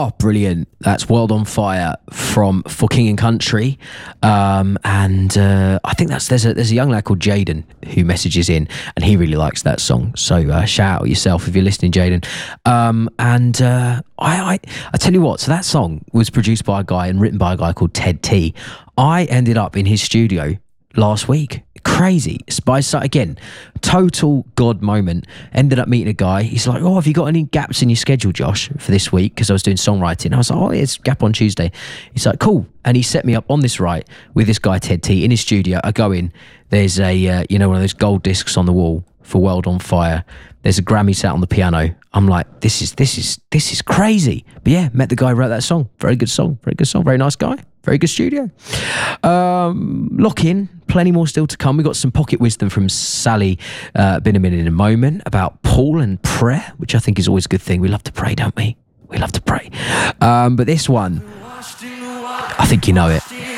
Oh, brilliant. That's World on Fire from For King and Country. And I think there's a young lad called Jaden who messages in, and he really likes that song. So shout out yourself if you're listening, Jaden. I tell you what, so that song was produced by a guy and written by a guy called Ted T. I ended up in his studio last week. Crazy. Again, total God moment. Ended up meeting a guy. He's like, oh, have you got any gaps in your schedule, Josh, for this week? Because I was doing songwriting. I was like, oh, it's gap on Tuesday. He's like, cool. And he set me up on this right with this guy, Ted T, in his studio. I go in. There's a, one of those gold discs on the wall for World on Fire. There's a Grammy sat on the piano. I'm like, this is crazy. But yeah, met the guy who wrote that song. Very good song. Very nice guy. Very good studio. Lock in. Plenty more still to come. We've got some pocket wisdom from Sally Binnamin in a moment about Paul and prayer, which I think is always a good thing. We love to pray, don't we? We love to pray. But this one, I think you know it.